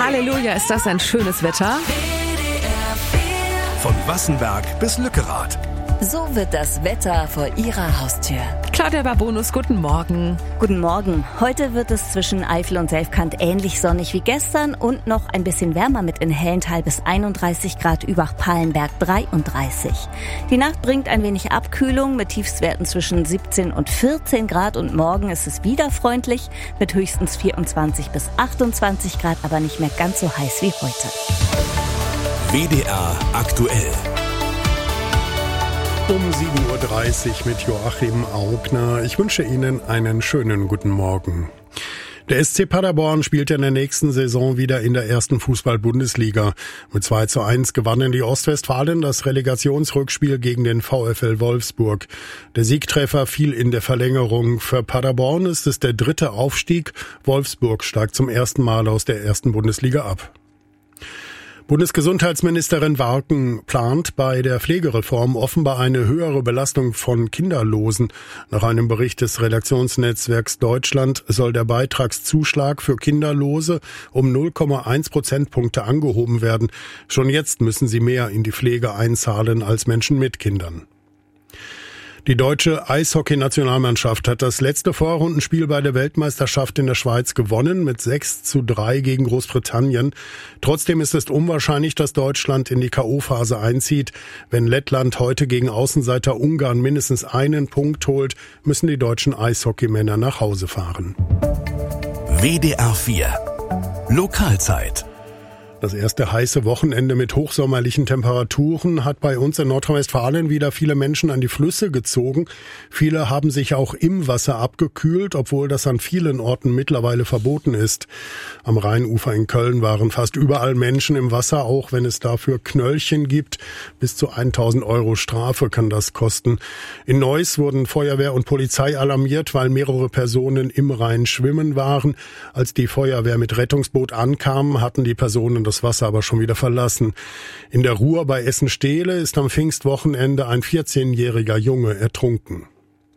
Halleluja, ist das ein schönes Wetter. Von Wassenberg bis Lückerath. So wird das Wetter vor Ihrer Haustür. Claudia Babonus, guten Morgen. Guten Morgen. Heute wird es zwischen Eifel und Selfkant ähnlich sonnig wie gestern und noch ein bisschen wärmer mit in Hellental bis 31 Grad, Übach-Palenberg 33. Die Nacht bringt ein wenig Abkühlung mit Tiefstwerten zwischen 17 und 14 Grad und morgen ist es wieder freundlich mit höchstens 24 bis 28 Grad, aber nicht mehr ganz so heiß wie heute. WDR aktuell. Um 7.30 Uhr mit Joachim Augner. Ich wünsche Ihnen einen schönen guten Morgen. Der SC Paderborn spielt in der nächsten Saison wieder in der ersten Fußball-Bundesliga. Mit 2:1 gewannen die Ostwestfalen das Relegationsrückspiel gegen den VfL Wolfsburg. Der Siegtreffer fiel in der Verlängerung. Für Paderborn ist es der dritte Aufstieg. Wolfsburg steigt zum ersten Mal aus der ersten Bundesliga ab. Bundesgesundheitsministerin Warken plant bei der Pflegereform offenbar eine höhere Belastung von Kinderlosen. Nach einem Bericht des Redaktionsnetzwerks Deutschland soll der Beitragszuschlag für Kinderlose um 0,1 Prozentpunkte angehoben werden. Schon jetzt müssen sie mehr in die Pflege einzahlen als Menschen mit Kindern. Die deutsche Eishockey-Nationalmannschaft hat das letzte Vorrundenspiel bei der Weltmeisterschaft in der Schweiz gewonnen mit 6:3 gegen Großbritannien. Trotzdem ist es unwahrscheinlich, dass Deutschland in die K.O.-Phase einzieht. Wenn Lettland heute gegen Außenseiter Ungarn mindestens einen Punkt holt, müssen die deutschen Eishockeymänner nach Hause fahren. WDR 4 Lokalzeit. Das erste heiße Wochenende mit hochsommerlichen Temperaturen hat bei uns in Nordrhein-Westfalen wieder viele Menschen an die Flüsse gezogen. Viele haben sich auch im Wasser abgekühlt, obwohl das an vielen Orten mittlerweile verboten ist. Am Rheinufer in Köln waren fast überall Menschen im Wasser, auch wenn es dafür Knöllchen gibt. Bis zu 1.000 € Strafe kann das kosten. In Neuss wurden Feuerwehr und Polizei alarmiert, weil mehrere Personen im Rhein schwimmen waren. Als die Feuerwehr mit Rettungsboot ankam, hatten die Personen das Wasser aber schon wieder verlassen. In der Ruhr bei Essen-Stehle ist am Pfingstwochenende ein 14-jähriger Junge ertrunken.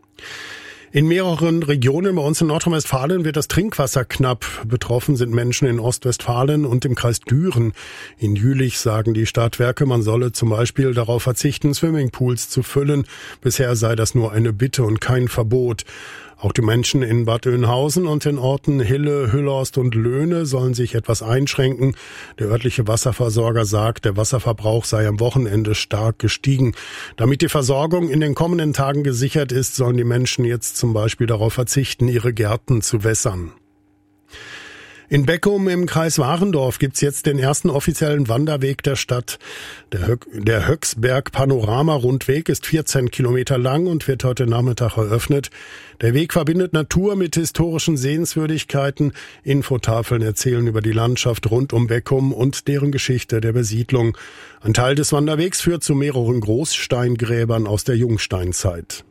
In mehreren Regionen bei uns in Nordrhein-Westfalen wird das Trinkwasser knapp. Betroffen sind Menschen in Ostwestfalen und im Kreis Düren. In Jülich sagen die Stadtwerke, man solle zum Beispiel darauf verzichten, Swimmingpools zu füllen. Bisher sei das nur eine Bitte und kein Verbot. Auch die Menschen in Bad Oeynhausen und den Orten Hille, Hüllhorst und Löhne sollen sich etwas einschränken. Der örtliche Wasserversorger sagt, der Wasserverbrauch sei am Wochenende stark gestiegen. Damit die Versorgung in den kommenden Tagen gesichert ist, sollen die Menschen jetzt zum Beispiel darauf verzichten, ihre Gärten zu wässern. In Beckum im Kreis Warendorf gibt's jetzt den ersten offiziellen Wanderweg der Stadt. Der Höcksberg-Panorama-Rundweg ist 14 Kilometer lang und wird heute Nachmittag eröffnet. Der Weg verbindet Natur mit historischen Sehenswürdigkeiten. Infotafeln erzählen über die Landschaft rund um Beckum und deren Geschichte der Besiedlung. Ein Teil des Wanderwegs führt zu mehreren Großsteingräbern aus der Jungsteinzeit.